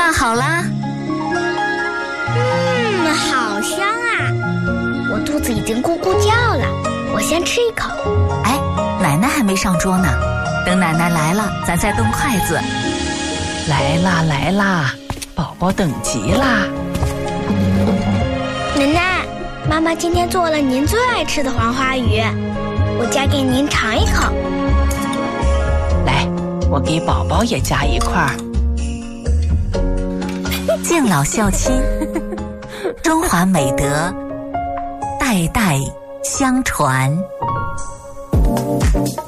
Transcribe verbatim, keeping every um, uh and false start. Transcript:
饭好啦。 嗯，好香啊！我肚子已经咕咕叫了，我先吃一口。 哎，奶奶还没上桌呢，等奶奶来了，咱再动筷子。 来啦来啦，宝宝等急啦。 奶奶，妈妈今天做了您最爱吃的黄花鱼，我夹给您尝一口。 来，我给宝宝也夹一块儿。 敬老孝亲，中华美德代代相传。